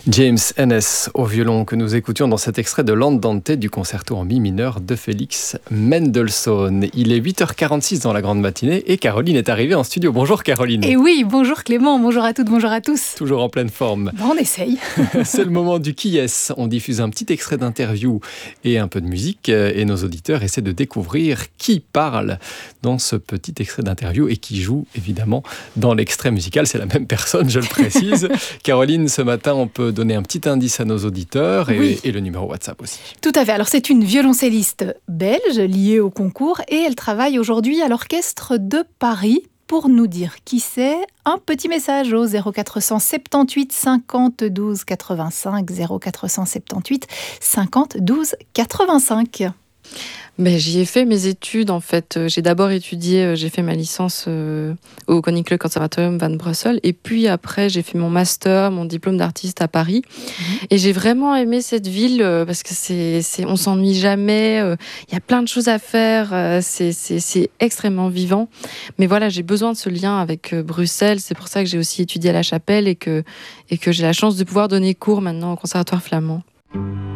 James Ennis au violon que nous écoutions dans cet extrait de l'Andante du concerto en mi mineur de Félix Mendelssohn. Il est 8h46 dans la grande matinée et Caroline est arrivée en studio. Bonjour Caroline. Et oui, bonjour Clément, bonjour à toutes, bonjour à tous. Toujours en pleine forme. On essaye. C'est le moment du Qui est-ce. On diffuse un petit extrait d'interview et un peu de musique et nos auditeurs essaient de découvrir qui parle dans ce petit extrait d'interview et qui joue évidemment dans l'extrait musical. C'est la même personne, je le précise. Caroline, ce matin, on peut donner un petit indice à nos auditeurs et le numéro WhatsApp aussi. Tout à fait. Alors, c'est une violoncelliste belge liée au concours et elle travaille aujourd'hui à l'Orchestre de Paris. Pour nous dire qui c'est, un petit message au 0478 50 12 85, 0478 50 12 85. J'y ai fait mes études en fait. J'ai d'abord étudié, j'ai fait ma licence au Koninklijk Conservatorium van Brussel et puis après j'ai fait mon master, mon diplôme d'artiste à Paris. Et j'ai vraiment aimé cette ville parce que on s'ennuie jamais. Il y a plein de choses à faire. C'est extrêmement vivant. Mais voilà, j'ai besoin de ce lien avec Bruxelles. C'est pour ça que j'ai aussi étudié à La Chapelle et que j'ai la chance de pouvoir donner cours maintenant au Conservatoire flamand.